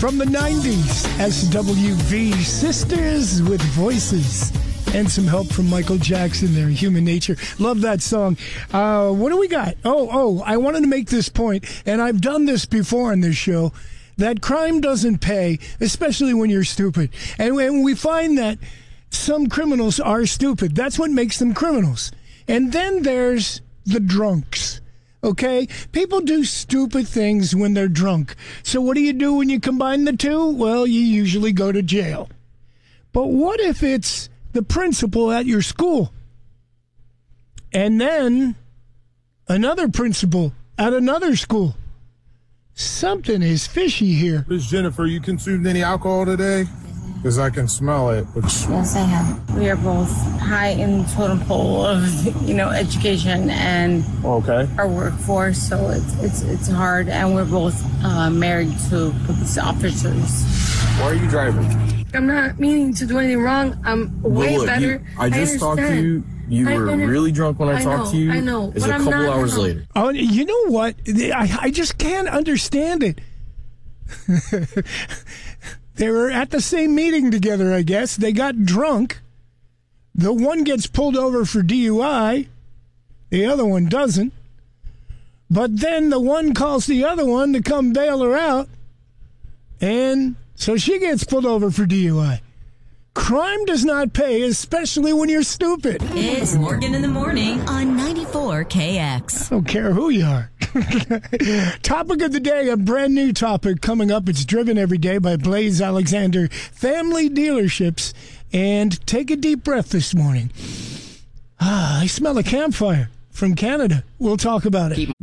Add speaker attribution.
Speaker 1: From the 90s, SWV, Sisters with Voices. And some help from Michael Jackson there, Human Nature. Love that song. What do we got? I wanted to make this point, and I've done this before on this show, that crime doesn't pay, especially when you're stupid. And when we find that some criminals are stupid, that's what makes them criminals. And then there's the drunks. Okay? People do stupid things when they're drunk. So what do you do when you combine the two? Well, you usually go to jail. But what if it's the principal at your school, and then another principal at another school? Something is fishy here.
Speaker 2: Miss Jennifer, you consumed any alcohol today? Because I can smell it.
Speaker 3: Yes, I have. We are both high in the totem pole of, education and our workforce, so it's hard, and we're both married to police officers.
Speaker 4: Why are you driving?
Speaker 3: I'm not meaning to do anything wrong. I'm way better.
Speaker 4: I just talked to you. You were really drunk when I talked to you.
Speaker 3: I know.
Speaker 4: It's a couple hours later.
Speaker 1: Oh, you know what? I just can't understand it. They were at the same meeting together, I guess. They got drunk. The one gets pulled over for DUI. The other one doesn't. But then the one calls the other one to come bail her out. And so she gets pulled over for DUI. Crime does not pay, especially when you're stupid.
Speaker 5: It's Morgan in the Morning on 94 KX.
Speaker 1: I don't care who you are. Topic of the day, a brand new topic coming up. It's driven every day by Blaze Alexander Family Dealerships. And take a deep breath this morning. I smell a campfire from Canada. We'll talk about it.